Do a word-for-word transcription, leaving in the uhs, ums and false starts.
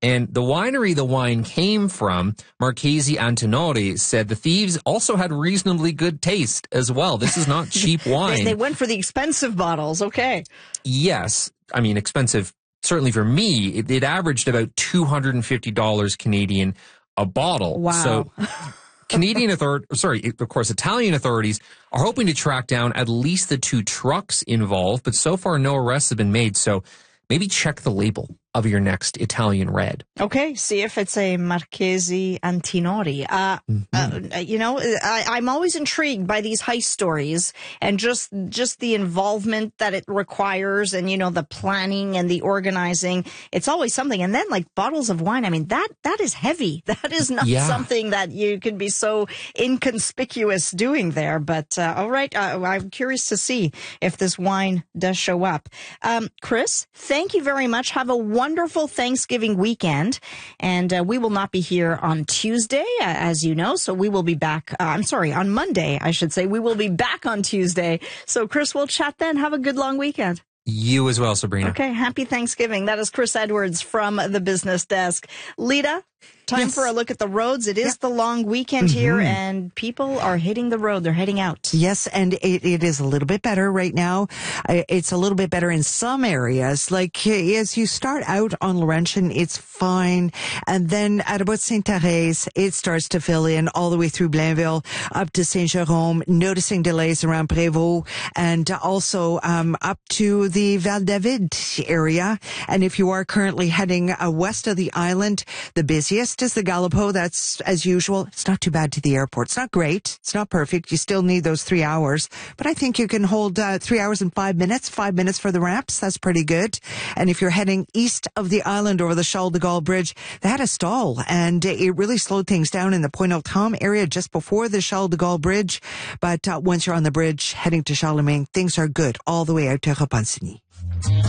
And the winery the wine came from, Marchesi Antinori, said the thieves also had reasonably good taste as well. This is not cheap wine. they, they went for the expensive bottles. Okay. Yes. I mean, expensive, certainly for me. It, it averaged about two hundred fifty dollars Canadian a bottle. Wow. So Canadian authorities, sorry, of course, Italian authorities are hoping to track down at least the two trucks involved, but so far no arrests have been made. So maybe check the label of your next Italian red. Okay, see if it's a Marchesi Antinori. Uh, mm-hmm. uh, you know, I, I'm always intrigued by these heist stories and just just the involvement that it requires, and you know, the planning and the organizing. It's always something. And then like bottles of wine. I mean, that that is heavy. That is not yeah. something that you can be so inconspicuous doing there. But uh, all right, uh, I'm curious to see if this wine does show up. Um, Chris, thank you very much. Have a wonderful Wonderful Thanksgiving weekend, and uh, we will not be here on Tuesday, uh, as you know, so we will be back, uh, I'm sorry, on Monday, I should say. We will be back on Tuesday, so Chris, we'll chat then. Have a good long weekend. You as well, Sabrina. Okay, happy Thanksgiving. That is Chris Edwards from the Business Desk. Lita, time yes. for a look at the roads. It is yeah. the long weekend mm-hmm. here, and people are hitting the road. They're heading out. Yes, and it, it is a little bit better right now. It's a little bit better in some areas. Like, as you start out on Laurentian, it's fine. And then at about Sainte Thérèse, it starts to fill in all the way through Blainville up to Saint Jérôme, noticing delays around Prévost, and also um, up to the Val David area. And if you are currently heading uh, west of the island, the busiest is the Gallipo. That's as usual. It's not too bad to the airport. It's not great. It's not perfect. You still need those three hours, but I think you can hold uh, three hours and five minutes, five minutes for the ramps. That's pretty good. And if you're heading east of the island over the Charles de Gaulle Bridge, they had a stall, and it really slowed things down in the Pointe-aux-Trembles area just before the Charles de Gaulle Bridge. But uh, once you're on the bridge heading to Charlemagne, things are good all the way out to Repentigny.